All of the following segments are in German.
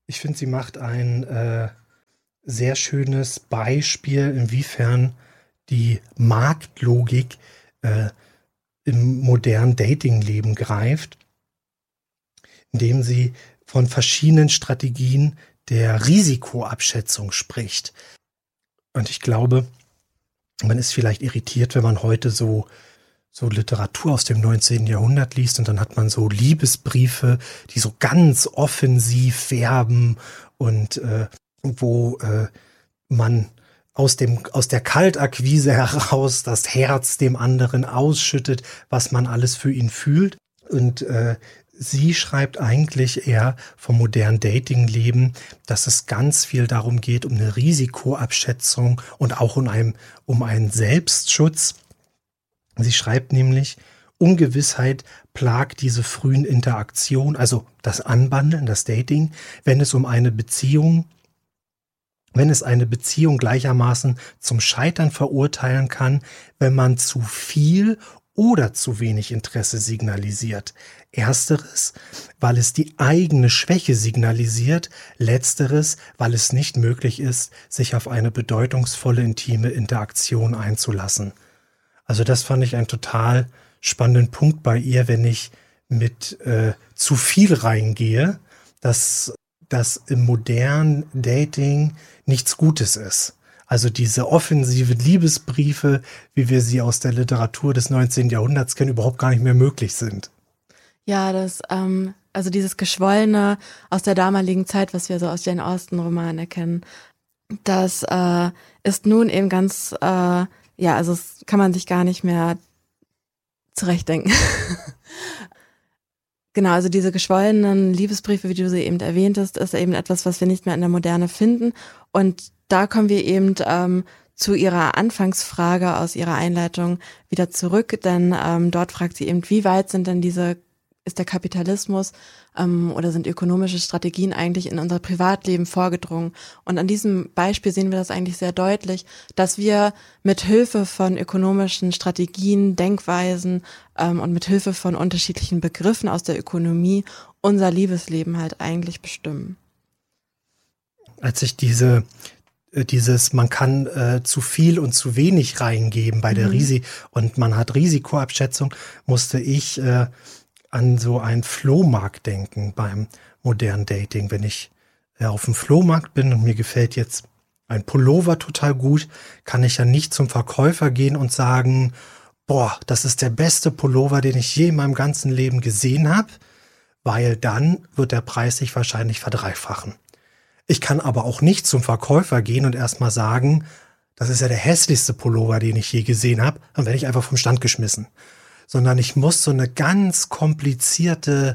Ich finde, sie macht ein sehr schönes Beispiel, inwiefern die Marktlogik im modernen Datingleben greift, indem sie von verschiedenen Strategien der Risikoabschätzung spricht. Und ich glaube, man ist vielleicht irritiert, wenn man heute so Literatur aus dem 19. Jahrhundert liest und dann hat man so Liebesbriefe, die so ganz offensiv werben und wo man aus der Kaltakquise heraus das Herz dem anderen ausschüttet, was man alles für ihn fühlt. Und sie schreibt eigentlich eher vom modernen Datingleben, dass es ganz viel darum geht, um eine Risikoabschätzung und auch um einen Selbstschutz. Sie schreibt nämlich, Ungewissheit plagt diese frühen Interaktionen, also das Anbandeln, das Dating, wenn es eine Beziehung gleichermaßen zum Scheitern verurteilen kann, wenn man zu viel oder zu wenig Interesse signalisiert. Ersteres, weil es die eigene Schwäche signalisiert, letzteres, weil es nicht möglich ist, sich auf eine bedeutungsvolle intime Interaktion einzulassen. Also das fand ich einen total spannenden Punkt bei ihr, wenn ich mit zu viel reingehe, dass das im modernen Dating nichts Gutes ist. Also diese offensive Liebesbriefe, wie wir sie aus der Literatur des 19. Jahrhunderts kennen, überhaupt gar nicht mehr möglich sind. Ja, also dieses Geschwollene aus der damaligen Zeit, was wir so aus Jane Austen-Romanen erkennen, das ist nun eben ganz, also das kann man sich gar nicht mehr zurechtdenken. Genau, also diese geschwollenen Liebesbriefe, wie du sie eben erwähntest, ist eben etwas, was wir nicht mehr in der Moderne finden. Und da kommen wir eben zu ihrer Anfangsfrage aus ihrer Einleitung wieder zurück, denn dort fragt sie eben, wie weit ist der Kapitalismus oder sind ökonomische Strategien eigentlich in unser Privatleben vorgedrungen? Und an diesem Beispiel sehen wir das eigentlich sehr deutlich, dass wir mit Hilfe von ökonomischen Strategien, Denkweisen und mit Hilfe von unterschiedlichen Begriffen aus der Ökonomie unser Liebesleben halt eigentlich bestimmen. Als ich man kann zu viel und zu wenig reingeben bei der und man hat Risikoabschätzung, musste ich an so einen Flohmarkt denken beim modernen Dating. Wenn ich auf dem Flohmarkt bin und mir gefällt jetzt ein Pullover total gut, kann ich ja nicht zum Verkäufer gehen und sagen, boah, das ist der beste Pullover, den ich je in meinem ganzen Leben gesehen habe, weil dann wird der Preis sich wahrscheinlich verdreifachen. Ich kann aber auch nicht zum Verkäufer gehen und erstmal sagen, das ist ja der hässlichste Pullover, den ich je gesehen habe, dann werde ich einfach vom Stand geschmissen. Sondern ich muss so ein ganz kompliziertes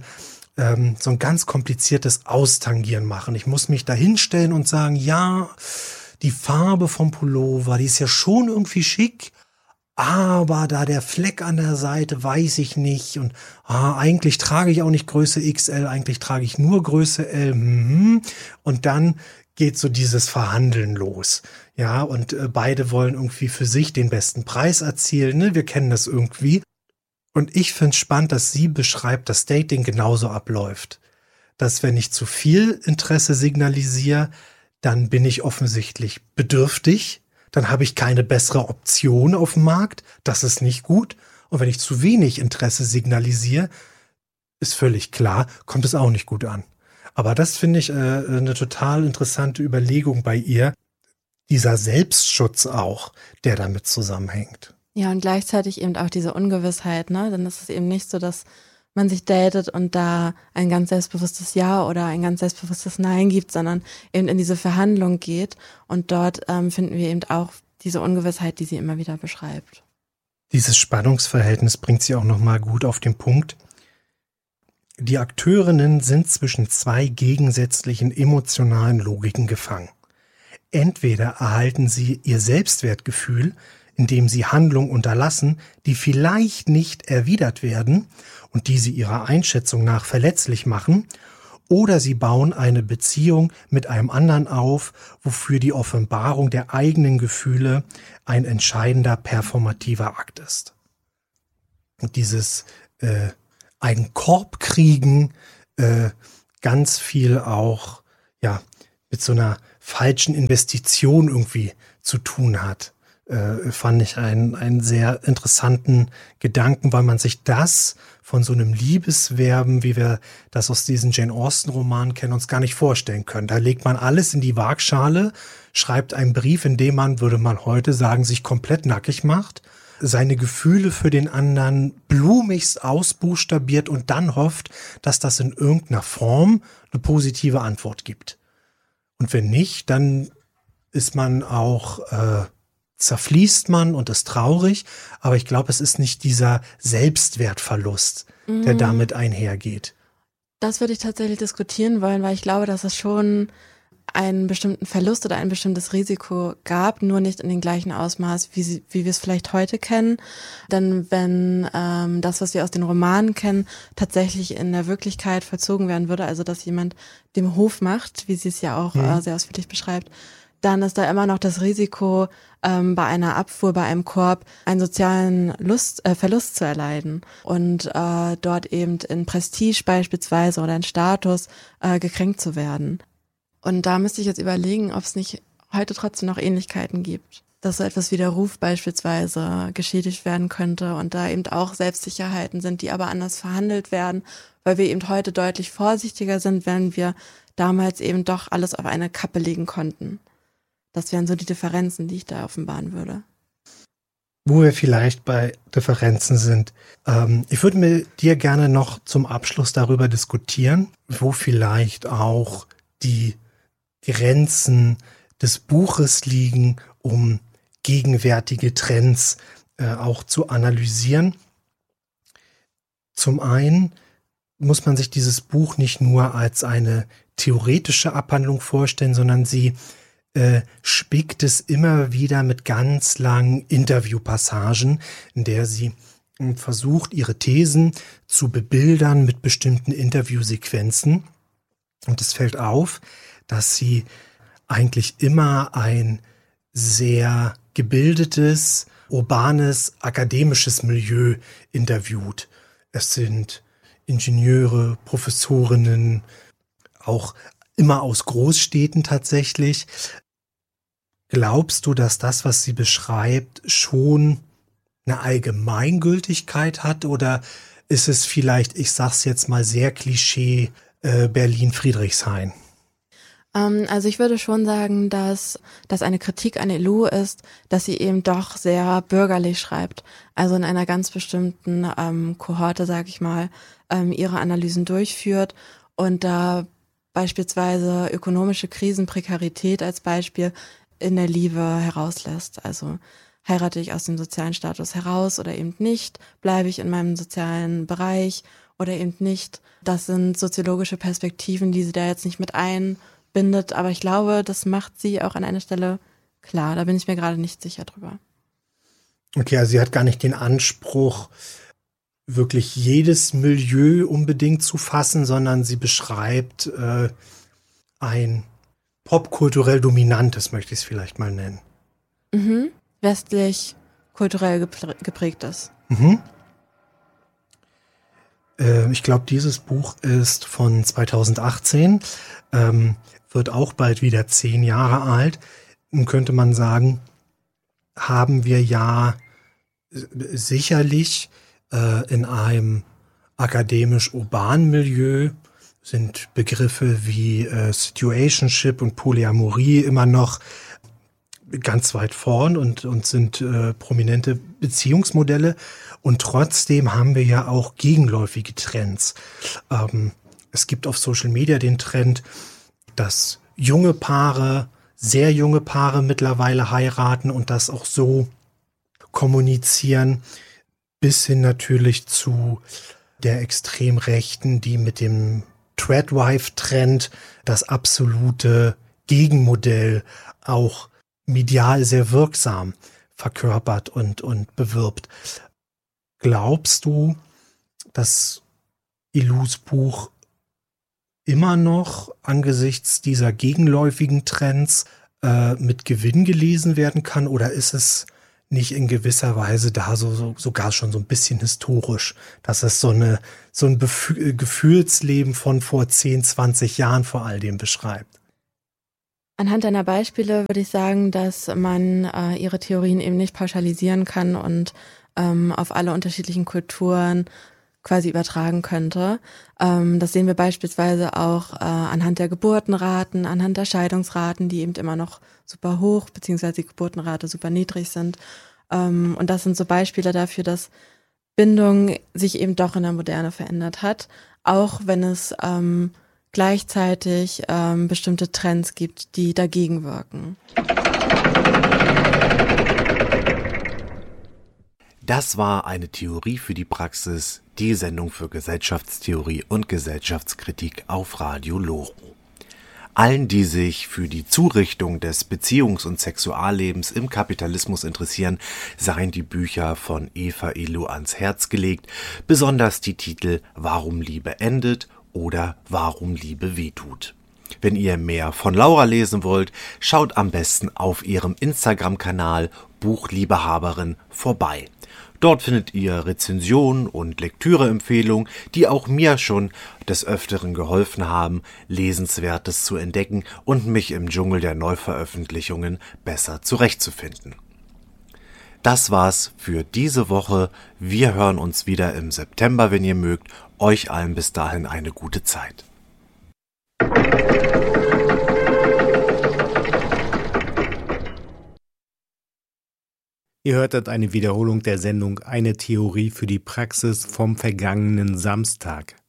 Austangieren machen. Ich muss mich da hinstellen und sagen, ja, die Farbe vom Pullover, die ist ja schon irgendwie schick, aber da der Fleck an der Seite, weiß ich nicht. Und eigentlich trage ich auch nicht Größe XL, eigentlich trage ich nur Größe L. Und dann geht so dieses Verhandeln los. Ja, und beide wollen irgendwie für sich den besten Preis erzielen. Ne? Wir kennen das irgendwie. Und ich finde es spannend, dass sie beschreibt, dass Dating genauso abläuft. Dass wenn ich zu viel Interesse signalisiere, dann bin ich offensichtlich bedürftig. Dann habe ich keine bessere Option auf dem Markt. Das ist nicht gut. Und wenn ich zu wenig Interesse signalisiere, ist völlig klar, kommt es auch nicht gut an. Aber das finde ich eine total interessante Überlegung bei ihr. Dieser Selbstschutz auch, der damit zusammenhängt. Ja, und gleichzeitig eben auch diese Ungewissheit, ne? Dann ist es eben nicht so, dass man sich datet und da ein ganz selbstbewusstes Ja oder ein ganz selbstbewusstes Nein gibt, sondern eben in diese Verhandlung geht. Und dort finden wir eben auch diese Ungewissheit, die sie immer wieder beschreibt. Dieses Spannungsverhältnis bringt sie auch nochmal gut auf den Punkt. Die Akteurinnen sind zwischen zwei gegensätzlichen emotionalen Logiken gefangen. Entweder erhalten sie ihr Selbstwertgefühl, indem sie Handlungen unterlassen, die vielleicht nicht erwidert werden und die sie ihrer Einschätzung nach verletzlich machen, oder sie bauen eine Beziehung mit einem anderen auf, wofür die Offenbarung der eigenen Gefühle ein entscheidender performativer Akt ist. Und dieses einen Korb kriegen, ganz viel auch mit so einer falschen Investition irgendwie zu tun hat. Fand ich einen sehr interessanten Gedanken, weil man sich das von so einem Liebeswerben, wie wir das aus diesen Jane Austen-Romanen kennen, uns gar nicht vorstellen können. Da legt man alles in die Waagschale, schreibt einen Brief, in dem man, würde man heute sagen, sich komplett nackig macht, seine Gefühle für den anderen blumigst ausbuchstabiert und dann hofft, dass das in irgendeiner Form eine positive Antwort gibt. Und wenn nicht, dann ist man auch zerfließt man und ist traurig, aber ich glaube, es ist nicht dieser Selbstwertverlust, der damit einhergeht. Das würde ich tatsächlich diskutieren wollen, weil ich glaube, dass es schon einen bestimmten Verlust oder ein bestimmtes Risiko gab, nur nicht in dem gleichen Ausmaß, wie wir es vielleicht heute kennen. Denn wenn das, was wir aus den Romanen kennen, tatsächlich in der Wirklichkeit vollzogen werden würde, also dass jemand dem Hof macht, wie sie es ja auch sehr ausführlich beschreibt, dann ist da immer noch das Risiko, bei einer Abfuhr, bei einem Korb einen sozialen Verlust zu erleiden und dort eben in Prestige beispielsweise oder in Status gekränkt zu werden. Und da müsste ich jetzt überlegen, ob es nicht heute trotzdem noch Ähnlichkeiten gibt, dass so etwas wie der Ruf beispielsweise geschädigt werden könnte und da eben auch Selbstsicherheiten sind, die aber anders verhandelt werden, weil wir eben heute deutlich vorsichtiger sind, wenn wir damals eben doch alles auf eine Kappe legen konnten. Das wären so die Differenzen, die ich da offenbaren würde. Wo wir vielleicht bei Differenzen sind. Ich würde mit dir gerne noch zum Abschluss darüber diskutieren, wo vielleicht auch die Grenzen des Buches liegen, um gegenwärtige Trends auch zu analysieren. Zum einen muss man sich dieses Buch nicht nur als eine theoretische Abhandlung vorstellen, sondern sie spickt es immer wieder mit ganz langen Interviewpassagen, in der sie versucht, ihre Thesen zu bebildern mit bestimmten Interviewsequenzen. Und es fällt auf, dass sie eigentlich immer ein sehr gebildetes, urbanes, akademisches Milieu interviewt. Es sind Ingenieure, Professorinnen, auch immer aus Großstädten tatsächlich. Glaubst du, dass das, was sie beschreibt, schon eine Allgemeingültigkeit hat? Oder ist es vielleicht, ich sag's jetzt mal sehr Klischee, Berlin-Friedrichshain? Also ich würde schon sagen, dass das eine Kritik an Elou ist, dass sie eben doch sehr bürgerlich schreibt. Also in einer ganz bestimmten Kohorte, sag ich mal, ihre Analysen durchführt und da beispielsweise ökonomische Krisen, Prekarität als Beispiel in der Liebe herauslässt. Also heirate ich aus dem sozialen Status heraus oder eben nicht, bleibe ich in meinem sozialen Bereich oder eben nicht. Das sind soziologische Perspektiven, die sie da jetzt nicht mit einbindet, aber ich glaube, das macht sie auch an einer Stelle klar. Da bin ich mir gerade nicht sicher drüber. Okay, also sie hat gar nicht den Anspruch, wirklich jedes Milieu unbedingt zu fassen, sondern sie beschreibt ein popkulturell dominantes, möchte ich es vielleicht mal nennen. Mhm. Westlich kulturell geprägtes. Mhm. Ich glaube, dieses Buch ist von 2018, wird auch bald wieder 10 Jahre alt. Nun könnte man sagen, haben wir ja sicherlich in einem akademisch-urbanen Milieu sind Begriffe wie Situationship und Polyamorie immer noch ganz weit vorn und sind prominente Beziehungsmodelle. Und trotzdem haben wir ja auch gegenläufige Trends. Es gibt auf Social Media den Trend, dass junge Paare, sehr junge Paare mittlerweile heiraten und das auch so kommunizieren, bis hin natürlich zu der Extremrechten, die mit dem Tradwife-Trend das absolute Gegenmodell auch medial sehr wirksam verkörpert und bewirbt. Glaubst du, dass Elous Buch immer noch angesichts dieser gegenläufigen Trends mit Gewinn gelesen werden kann, oder ist es nicht in gewisser Weise da sogar schon so ein bisschen historisch, dass es so ein Gefühlsleben von vor 10, 20 Jahren vor all dem beschreibt? Anhand deiner Beispiele würde ich sagen, dass man ihre Theorien eben nicht pauschalisieren kann und auf alle unterschiedlichen Kulturen quasi übertragen könnte. Das sehen wir beispielsweise auch anhand der Geburtenraten, anhand der Scheidungsraten, die eben immer noch super hoch, beziehungsweise die Geburtenrate super niedrig sind. Und das sind so Beispiele dafür, dass Bindung sich eben doch in der Moderne verändert hat, auch wenn es gleichzeitig bestimmte Trends gibt, die dagegen wirken. Das war eine Theorie für die Praxis, die Sendung für Gesellschaftstheorie und Gesellschaftskritik auf Radio Loro. Allen, die sich für die Zurichtung des Beziehungs- und Sexuallebens im Kapitalismus interessieren, seien die Bücher von Eva Elo ans Herz gelegt, besonders die Titel Warum Liebe endet oder Warum Liebe wehtut. Wenn ihr mehr von Laura lesen wollt, schaut am besten auf ihrem Instagram-Kanal Buchliebehaberin vorbei. Dort findet ihr Rezensionen und Lektüreempfehlungen, die auch mir schon des Öfteren geholfen haben, Lesenswertes zu entdecken und mich im Dschungel der Neuveröffentlichungen besser zurechtzufinden. Das war's für diese Woche. Wir hören uns wieder im September, wenn ihr mögt. Euch allen bis dahin eine gute Zeit. Ihr hörtet eine Wiederholung der Sendung Eine Theorie für die Praxis vom vergangenen Samstag.